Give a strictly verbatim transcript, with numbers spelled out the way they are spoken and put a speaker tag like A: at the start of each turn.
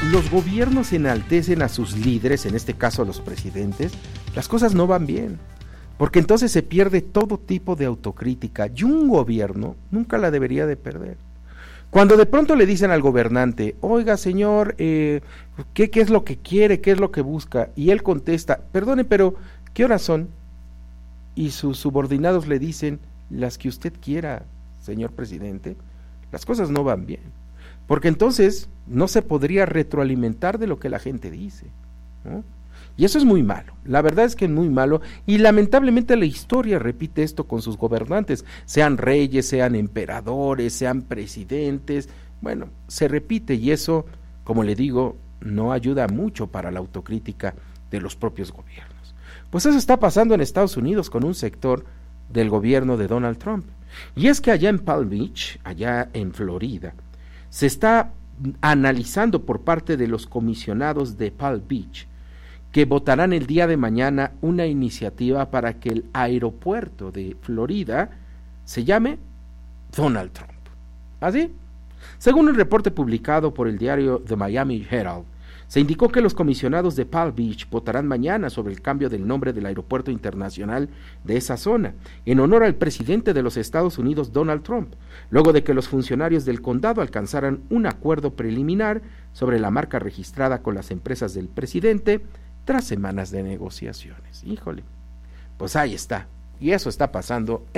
A: los gobiernos enaltecen a sus líderes, en este caso a los presidentes, las cosas no van bien, porque entonces se pierde todo tipo de autocrítica, y un gobierno nunca la debería de perder. Cuando de pronto le dicen al gobernante, oiga señor, eh, ¿qué, ¿qué es lo que quiere, qué es lo que busca? Y él contesta, perdone, pero ¿qué horas son? Y sus subordinados le dicen, las que usted quiera, señor presidente, las cosas no van bien, porque entonces no se podría retroalimentar de lo que la gente dice, ¿no? Y eso es muy malo, la verdad es que es muy malo, y lamentablemente la historia repite esto con sus gobernantes, sean reyes, sean emperadores, sean presidentes, bueno, se repite, y eso, como le digo, no ayuda mucho para la autocrítica de los propios gobiernos. Pues eso está pasando en Estados Unidos con un sector del gobierno de Donald Trump, y es que allá en Palm Beach, allá en Florida, se está analizando por parte de los comisionados de Palm Beach, que votarán el día de mañana una iniciativa para que el aeropuerto de Florida se llame Donald Trump. ¿Así? Según un reporte publicado por el diario The Miami Herald, se indicó que los comisionados de Palm Beach votarán mañana sobre el cambio del nombre del aeropuerto internacional de esa zona, en honor al presidente de los Estados Unidos, Donald Trump, luego de que los funcionarios del condado alcanzaran un acuerdo preliminar sobre la marca registrada con las empresas del presidente, tras semanas de negociaciones. Híjole, pues ahí está, y eso está pasando